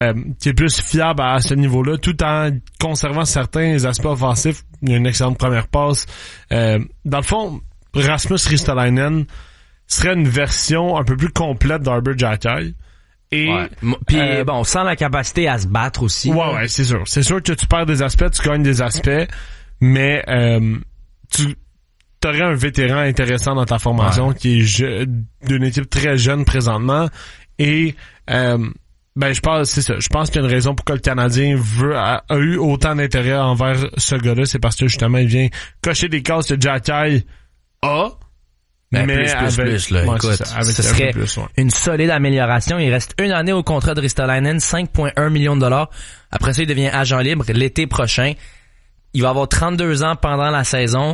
qui est plus fiable à ce niveau-là, tout en conservant certains aspects offensifs. Il y a une excellente première passe. Dans le fond, Rasmus Ristolainen serait une version un peu plus complète d'Arber Xhekaj. Et puis bon, sans la capacité à se battre aussi. Ouais, c'est sûr. C'est sûr que tu perds des aspects, tu gagnes des aspects, mais tu aurais un vétéran intéressant dans ta formation qui est d'une équipe très jeune présentement. Et je pense qu'il y a une raison pourquoi le Canadien a eu autant d'intérêt envers ce gars-là, c'est parce que justement il vient cocher des cases que Xhekaj a. Mais plus, là. Ouais, écoute, ce serait une solide amélioration. Il reste une année au contrat de Ristolainen, 5,1 millions de dollars. Après ça, il devient agent libre l'été prochain. Il va avoir 32 ans pendant la saison.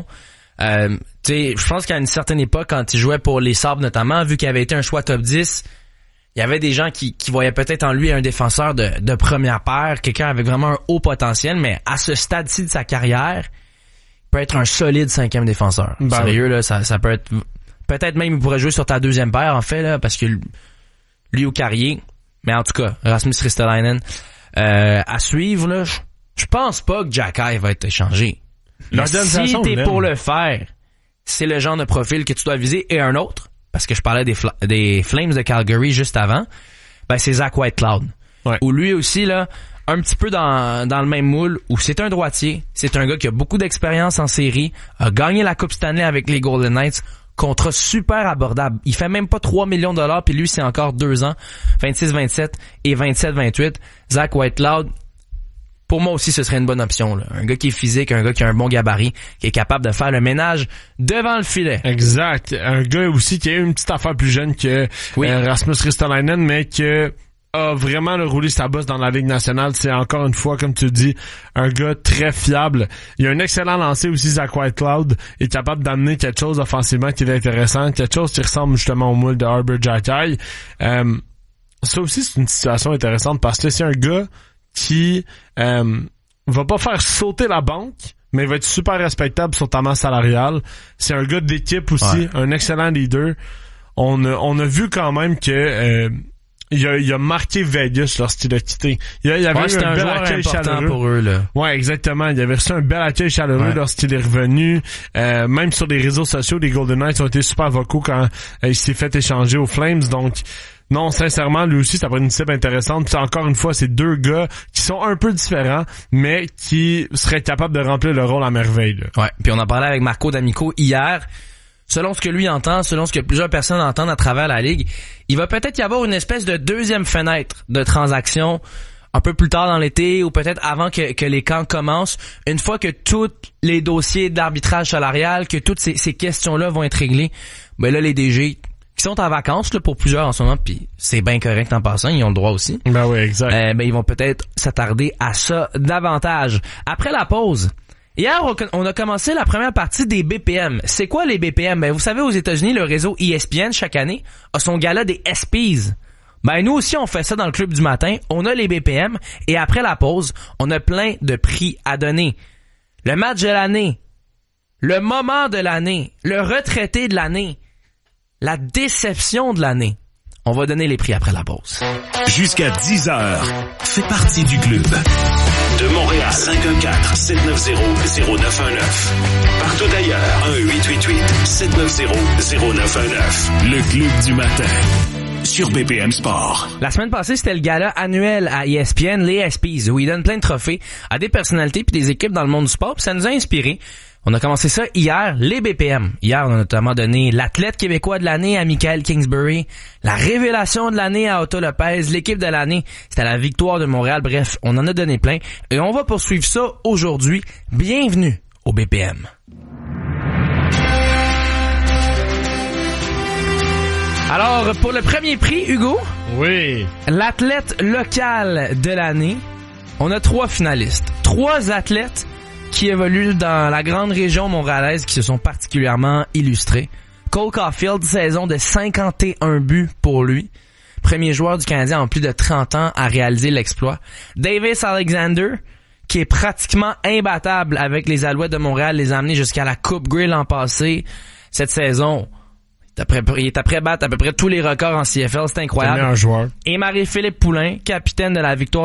Je pense qu'à une certaine époque, quand il jouait pour les Sabres notamment, vu qu'il avait été un choix top 10, il y avait des gens qui voyaient peut-être en lui un défenseur de première paire, quelqu'un avec vraiment un haut potentiel, mais à ce stade-ci de sa carrière, il peut être un solide 5e défenseur. Sérieux, là, ça peut être... Peut-être même il pourrait jouer sur ta 2e paire, en fait, là, parce que lui au Carrier. Mais en tout cas, Rasmus Ristolainen, à suivre, là, je pense pas que Xhekaj va être échangé. Si t'es pour le faire, c'est le genre de profil que tu dois viser. Et un autre, parce que je parlais des Flames de Calgary juste avant, c'est Zach Whitecloud. Ouais. Où lui aussi, là, un petit peu dans le même moule, où c'est un droitier, c'est un gars qui a beaucoup d'expérience en série, a gagné la Coupe Stanley avec les Golden Knights, contrat super abordable. Il fait même pas 3 millions de dollars, puis lui, c'est encore 2 ans, 26-27 et 27-28. Zach Whitecloud, pour moi aussi, ce serait une bonne option, là. Un gars qui est physique, un gars qui a un bon gabarit, qui est capable de faire le ménage devant le filet. Exact. Un gars aussi qui a une petite affaire plus jeune que Rasmus Ristolainen, mais que a vraiment roulé sa bosse dans la Ligue nationale. C'est encore une fois, comme tu dis, un gars très fiable. Il a un excellent lancer aussi, Zach Whitecloud, est capable d'amener quelque chose offensivement qui est intéressant, quelque chose qui ressemble justement au moule de Arber Xhekaj. Ça aussi, c'est une situation intéressante parce que c'est un gars qui va pas faire sauter la banque, mais il va être super respectable sur ta masse salariale. C'est un gars d'équipe aussi, un excellent leader. On a vu quand même que il a marqué Vegas lorsqu'il a quitté. Il y avait eu un bel accueil chaleureux pour eux, là. Ouais, exactement. Il avait reçu un bel accueil chaleureux lorsqu'il est revenu. Même sur les réseaux sociaux, les Golden Knights ont été super vocaux quand il s'est fait échanger aux Flames. Donc, non, sincèrement, lui aussi, ça va être une cible intéressante. Puis encore une fois, c'est 2 gars qui sont un peu différents, mais qui seraient capables de remplir le rôle à merveille, là. Ouais. Puis on en parlait avec Marco D'Amico hier. Selon ce que lui entend, selon ce que plusieurs personnes entendent à travers la ligue, il va peut-être y avoir une espèce de 2e fenêtre de transaction un peu plus tard dans l'été ou peut-être avant que les camps commencent, une fois que tous les dossiers d'arbitrage salarial, que toutes ces questions-là vont être réglées. Ben là, les DG qui sont en vacances là pour plusieurs en ce moment, puis c'est bien correct en passant, ils ont le droit aussi. Ben oui, exact. Ils vont peut-être s'attarder à ça davantage. Après la pause, hier, on a commencé la première partie des BPM. C'est quoi les BPM? Vous savez, aux États-Unis, le réseau ESPN, chaque année, a son gala des ESPYs. Nous aussi, on fait ça dans le club du matin. On a les BPM. Et après la pause, on a plein de prix à donner. Le match de l'année. Le moment de l'année. Le retraité de l'année. La déception de l'année. On va donner les prix après la pause. Jusqu'à 10h. Fais partie du club. De Montréal, 514-790-0919. Partout ailleurs, 1-888-790-0919. Le club du matin. Sur BPM Sport. La semaine passée, c'était le gala annuel à ESPN, les ESPYs, où ils donnent plein de trophées à des personnalités puis des équipes dans le monde du sport. Puis ça nous a inspiré. On a commencé ça hier, les BPM. Hier, on a notamment donné l'athlète québécois de l'année à Michael Kingsbury, la révélation de l'année à Otto Lopez, l'équipe de l'année, c'était la victoire de Montréal. Bref, on en a donné plein. Et on va poursuivre ça aujourd'hui. Bienvenue au BPM. Alors, pour le premier prix, Hugo. Oui. L'athlète local de l'année. On a 3 finalistes. 3 athlètes qui évoluent dans la grande région montréalaise qui se sont particulièrement illustrés. Cole Caulfield, saison de 51 buts pour lui. Premier joueur du Canadien en plus de 30 ans à réaliser l'exploit. Davis Alexander, qui est pratiquement imbattable avec les Alouettes de Montréal, les a amenés jusqu'à la Coupe Grey l'an passé. Cette saison, il est après battre à peu près tous les records en CFL, c'est incroyable. C'est un joueur. Et Marie-Philippe Poulain, capitaine de la victoire